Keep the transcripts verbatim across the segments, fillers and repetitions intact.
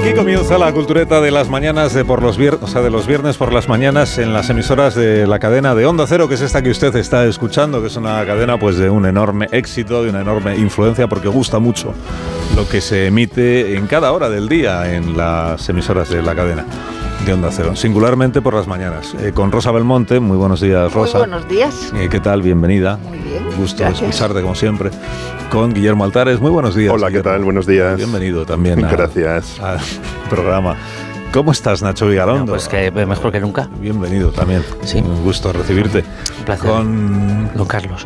Aquí comienza la cultureta de las mañanas de por los viernes, o sea, de los viernes por las mañanas en las emisoras de la cadena de Onda Cero, que es esta que usted está escuchando, que es una cadena pues de un enorme éxito, de una enorme influencia, porque gusta mucho lo que se emite en cada hora del día en las emisoras de la cadena de Onda Cero, singularmente por las mañanas. Eh, con Rosa Belmonte, muy buenos días, Rosa. Muy buenos días. Eh, ¿Qué tal? Bienvenida. Muy bien. Gusto Gracias. escucharte como siempre. Con Guillermo Altares, muy buenos días. Hola, ¿qué Guillermo. tal? Buenos días. Bienvenido también. A, Gracias. Al programa. ¿Cómo estás, Nacho Vigalondo? No, pues que mejor que nunca. Bienvenido también. Sí. Un gusto recibirte. Un placer. Con... Don Carlos.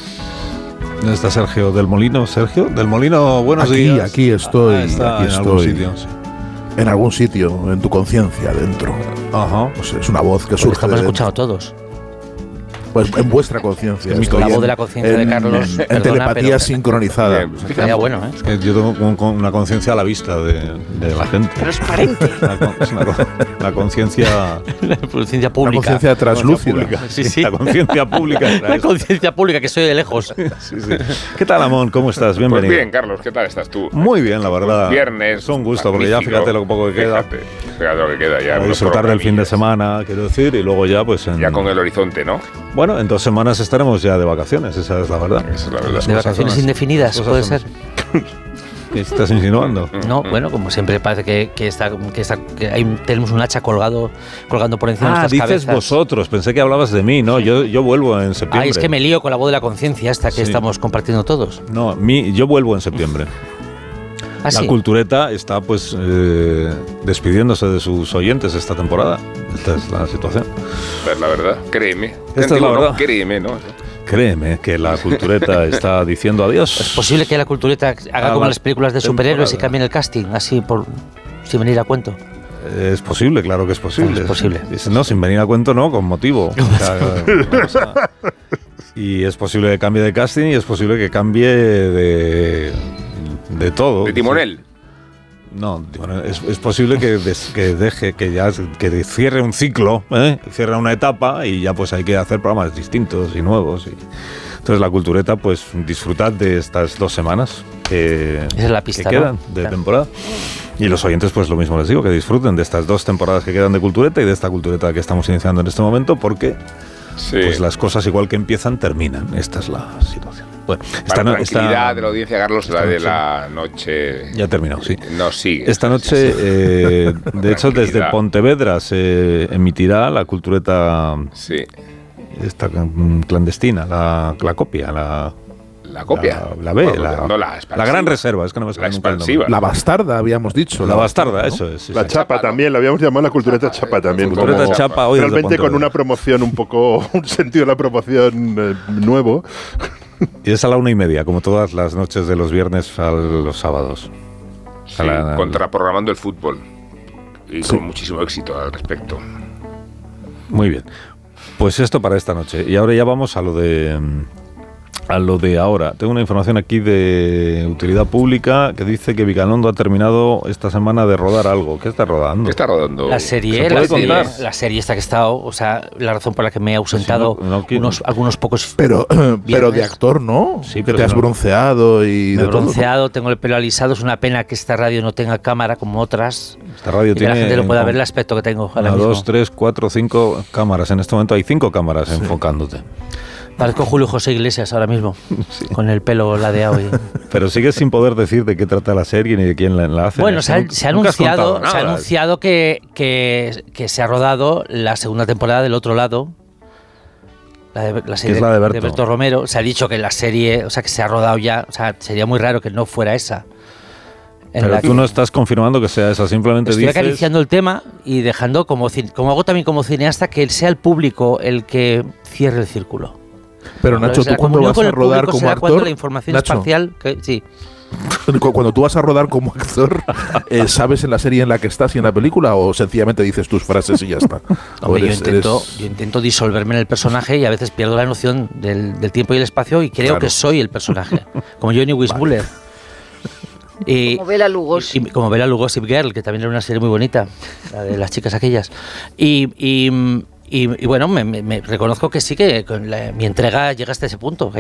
¿Dónde está Sergio del Molino? Sergio del Molino, buenos aquí, días. Aquí estoy, Ah, está aquí en estoy. algún sitio, sí. En algún sitio, en tu conciencia, dentro. Ajá. Pues es una voz que Porque surge estamos de escuchando todos. Pues en vuestra conciencia. Es mi Estoy La voz en- de la conciencia en- de Carlos. En perdona, telepatía pero- sincronizada. Bien, pues, Estaría bueno, ¿eh? Es que yo tengo con- con una conciencia a la vista de, de la gente. Transparente. Una, con- es una, con- una conciencia... La conciencia Una pública. conciencia translúcida. pública. Sí, sí. La conciencia pública. La conciencia pública, que soy de lejos. Sí, sí. ¿Qué tal, Amón? ¿Cómo estás? Pues Bienvenido. bien, Carlos, ¿qué tal estás tú? Muy bien, la verdad. Viernes. Es un gusto, porque ya magnífico. fíjate lo poco que queda. Fíjate, fíjate lo que queda ya. A unos disfrutar del fin de programillas. semana, quiero decir, y luego ya pues en... Ya con el horizonte, ¿no? Bueno, en dos semanas estaremos ya de vacaciones, esa es la verdad. Esa es la verdad. Las De cosas vacaciones son así. indefinidas, Las puede cosas ser. son así. ¿Qué estás insinuando? No, bueno, como siempre parece que, que, está, que, está, que hay, tenemos un hacha colgado, colgando por encima Ah, de nuestras dices cabezas. vosotros, pensé que hablabas de mí, ¿no? Yo, yo vuelvo en septiembre. Ay, es que me lío con la voz de la conciencia esta que Sí. estamos compartiendo todos. No, mi, yo vuelvo en septiembre. ¿Ah, La sí? cultureta está pues eh, despidiéndose de sus oyentes esta temporada. Esta es la situación. Esta es la verdad, créeme. Esta es la Antiguo, ¿no? verdad. Créeme, ¿no? Créeme que la cultureta está diciendo adiós. ¿Es posible que la cultureta haga Ah, como la en las películas de superhéroes y temporada. cambien el casting, así por sin venir a cuento? Es posible, claro que es posible. Es posible. Es- No, sin venir a cuento, no, con motivo. O sea, una cosa. Y es posible que cambie de casting y es posible que cambie de, de todo. De timonel. No, timonel. Es, es posible que, des- que deje, que ya que cierre un ciclo, ¿eh? Cierre una etapa y ya pues hay que hacer programas distintos y nuevos. Y, entonces la cultureta, pues disfrutad de estas dos semanas que, Esa es la pista, que ¿no? quedan de Claro. temporada. Y los oyentes, pues lo mismo les digo, que disfruten de estas dos temporadas que quedan de cultureta y de esta cultureta que estamos iniciando en este momento, porque Sí. pues las cosas igual que empiezan, terminan. Esta es la situación. Bueno, Para esta, la no- tranquilidad esta- de la audiencia, Carlos, la esta de noche- la noche. Ya ha terminado, sí. No sigue. Esta noche, eh, de hecho, desde Tranquilidad. Pontevedra se emitirá la cultureta Sí. esta mm, clandestina, la, la copia, la, La copia. La, la B, Bueno, la, no, la la expansiva. gran reserva, es que no me La sale nunca el nombre. expansiva. La bastarda, habíamos dicho. La bastarda, ¿no? eso es. sí, La sí. chapa también, la habíamos llamado la cultureta chapa también. Cultureta como chapa hoy desde realmente con Pontevedra. una promoción un poco, un sentido de la promoción eh, nuevo. Y es a la una y media, como todas las noches de los viernes a los sábados. Sí, A la- contraprogramando el fútbol. Y Sí. con muchísimo éxito al respecto. Muy bien. Pues esto para esta noche. Y ahora ya vamos a lo de mm, a lo de ahora. Tengo una información aquí de utilidad pública que dice que Vigalondo ha terminado esta semana de rodar algo. ¿Qué está rodando? ¿Qué está rodando? La serie, ¿Se la puede serie, contar? la serie esta que he estado, o sea, la razón por la que me he ausentado Si no- no quiero- unos, algunos pocos Pero, pero de viernes. actor, ¿no? Sí, que pero te has no. bronceado y Me de he todo, ¿no? bronceado, tengo el pelo alisado. Es una pena que esta radio no tenga cámara como otras Esta radio y que tiene la gente no pueda en- ver el aspecto que tengo ahora Una, mismo. dos, tres, cuatro, cinco cámaras. En este momento hay cinco cámaras enfocándote. Parezco Julio José Iglesias ahora mismo, con el pelo ladeado. Y... Pero sigues sin poder decir de qué trata la serie ni de quién la, la hace. Bueno, se ha, Nunca- se ha nunca has anunciado, contado se ha nada. anunciado que, que, que se ha rodado la segunda temporada del Otro Lado. La, de, la serie es la de Berto. Romero. Se ha dicho que la serie, o sea, que se ha rodado ya. O sea, sería muy raro que no fuera esa. En Pero la tú que- no estás confirmando que sea esa, simplemente Estoy dices... acariciando el tema y dejando, como, cin- como hago también como cineasta, que sea el público el que cierre el círculo. Pero Nacho, La tú cuando comunión vas con a el rodar público como será cuando actor, la información Nacho, es parcial, que, sí. cu- cuando tú vas a rodar como actor, eh, ¿sabes en la serie en la que estás y en la película o sencillamente dices tus frases y ya está? O Hombre, yo, eres- intento, eres- yo intento disolverme en el personaje y a veces pierdo la noción del, del tiempo y el espacio y creo Claro. que soy el personaje, como Johnny Weissmuller. Y, Como Bela Lugosi. y- y como Bela Lugosi Girl, que también era una serie muy bonita, la de las chicas aquellas. Y, y, y- y bueno, me, me- me reconozco que sí que con la- mi entrega llega hasta ese punto.